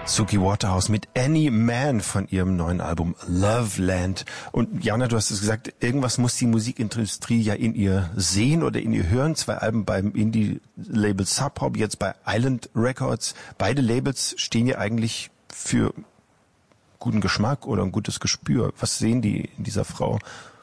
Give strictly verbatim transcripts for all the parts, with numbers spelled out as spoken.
Suki Waterhouse mit Any Man von ihrem neuen Album Loveland. Und Jana, du hast es gesagt, irgendwas muss die Musikindustrie ja in ihr sehen oder in ihr hören. Zwei Alben beim Indie-Label Sub Pop, jetzt bei Island Records. Beide Labels stehen ja eigentlich für guten Geschmack oder ein gutes Gespür. Was sehen die in dieser Frau?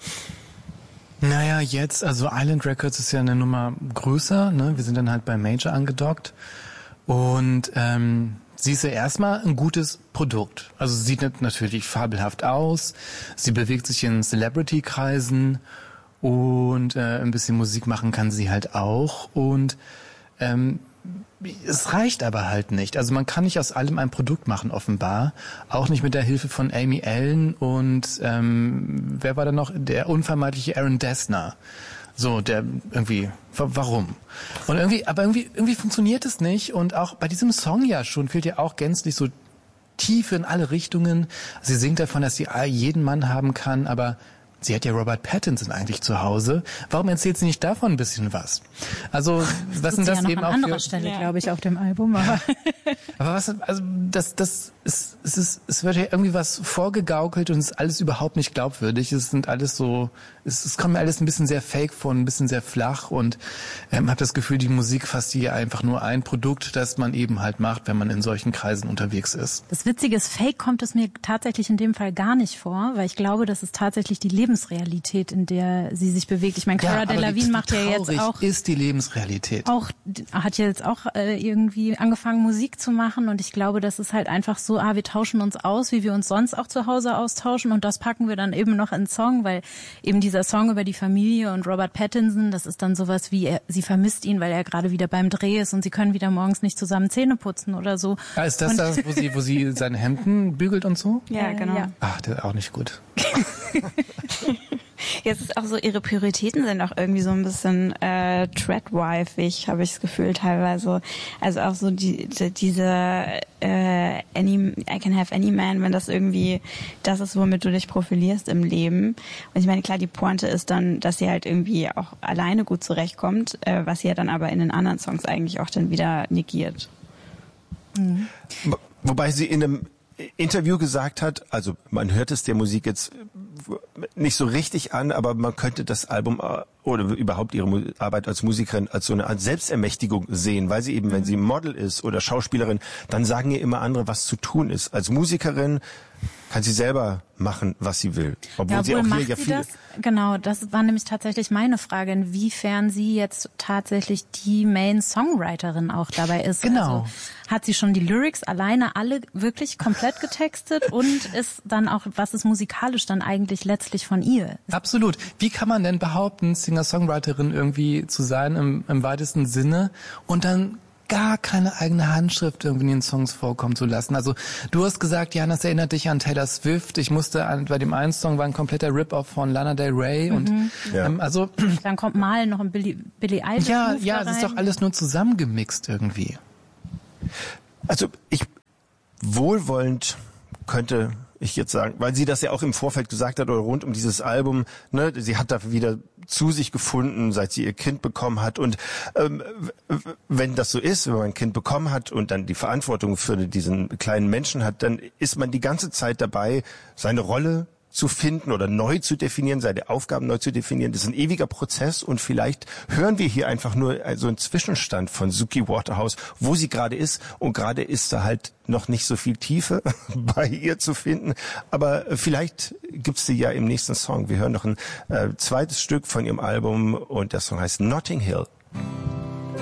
Naja, jetzt, also Island Records ist ja eine Nummer größer, ne? Wir sind dann halt bei Major angedockt. Und ähm, sie ist ja erstmal ein gutes Produkt. Also sie sieht natürlich fabelhaft aus, sie bewegt sich in Celebrity-Kreisen und äh, ein bisschen Musik machen kann sie halt auch. Und ähm, es reicht aber halt nicht. Also man kann nicht aus allem ein Produkt machen, offenbar. Auch nicht mit der Hilfe von Amy Allen und ähm, wer war da noch? Der unvermeidliche Aaron Dessner. So, der irgendwie, warum? Und irgendwie, aber irgendwie, irgendwie funktioniert es nicht. Und auch bei diesem Song ja schon fehlt ja auch gänzlich so Tiefe in alle Richtungen. Sie singt davon, dass sie jeden Mann haben kann, aber sie hat ja Robert Pattinson eigentlich zu Hause. Warum erzählt sie nicht davon ein bisschen was? Also, was sind das, das ja eben an auch anderer für Stelle, glaube ich, auf dem Album. Aber, aber was, also das, das ist, es ist, es wird ja irgendwie was vorgegaukelt und es ist alles überhaupt nicht glaubwürdig. Es sind alles so, es, es kommt mir alles ein bisschen sehr fake vor, ein bisschen sehr flach und ähm, habe das Gefühl, die Musik fasst hier einfach nur ein Produkt, das man eben halt macht, wenn man in solchen Kreisen unterwegs ist. Das Witzige ist, fake kommt es mir tatsächlich in dem Fall gar nicht vor, weil ich glaube, das ist tatsächlich die Lebensrealität, in der sie sich bewegt. Ich meine, Cara ja, Delevingne macht ja jetzt auch ist die Lebensrealität. Auch hat ja jetzt auch äh, irgendwie angefangen Musik zu machen und ich glaube, das ist halt einfach so, ah, wir tauschen uns aus, wie wir uns sonst auch zu Hause austauschen und das packen wir dann eben noch in Song, weil eben dieser Song über die Familie und Robert Pattinson, das ist dann sowas wie, er, sie vermisst ihn, weil er gerade wieder beim Dreh ist und sie können wieder morgens nicht zusammen Zähne putzen oder so. Ah, ist das und das, wo sie, wo sie seine Hemden bügelt und so? Ja, genau. Ja. Ach, das ist auch nicht gut. Jetzt ist auch so, ihre Prioritäten sind auch irgendwie so ein bisschen äh, treadwifig, habe ich das Gefühl teilweise. Also auch so die, die diese äh, any, I can have any man, wenn das irgendwie das ist, womit du dich profilierst im Leben. Und ich meine, klar, die Pointe ist dann, dass sie halt irgendwie auch alleine gut zurechtkommt, äh, was sie ja dann aber in den anderen Songs eigentlich auch dann wieder negiert. Mhm. Wobei sie in einem Interview gesagt hat, also man hört es der Musik jetzt nicht so richtig an, aber man könnte das Album oder überhaupt ihre Arbeit als Musikerin als so eine Art Selbstermächtigung sehen, weil sie eben, wenn sie Model ist oder Schauspielerin, dann sagen ihr immer andere, was zu tun ist. Als Musikerin kann sie selber machen, was sie will. Obwohl, ja, sie auch macht hier ja sie viel das? Genau, das war nämlich tatsächlich meine Frage, inwiefern sie jetzt tatsächlich die Main-Songwriterin auch dabei ist. Genau. Also, hat sie schon die Lyrics alleine alle wirklich komplett getextet und ist dann auch, was ist musikalisch dann eigentlich letztlich von ihr? Absolut. Wie kann man denn behaupten, Singer-Songwriterin irgendwie zu sein im, im weitesten Sinne und dann gar keine eigene Handschrift irgendwie in den Songs vorkommen zu lassen? Also du hast gesagt, Jana, das erinnert dich an Taylor Swift. Ich musste an, bei dem einen Song war ein kompletter Rip-Off von Lana Del Rey Mhm. und ja. ähm, also dann kommt mal noch ein Billy, Billy Eilish. ja, ja, es ist doch alles nur zusammengemixt irgendwie. Also ich wohlwollend könnte ich jetzt sagen, weil sie das ja auch im Vorfeld gesagt hat oder rund um dieses Album, ne, sie hat da wieder zu sich gefunden, seit sie ihr Kind bekommen hat und ähm, wenn das so ist, wenn man ein Kind bekommen hat und dann die Verantwortung für diesen kleinen Menschen hat, dann ist man die ganze Zeit dabei, seine Rolle zu finden oder neu zu definieren, seine Aufgaben neu zu definieren. Das ist ein ewiger Prozess und vielleicht hören wir hier einfach nur so einen Zwischenstand von Suki Waterhouse, wo sie gerade ist und gerade ist da halt noch nicht so viel Tiefe bei ihr zu finden, aber vielleicht gibt's sie ja im nächsten Song. Wir hören noch ein äh, zweites Stück von ihrem Album und der Song heißt Notting Hill.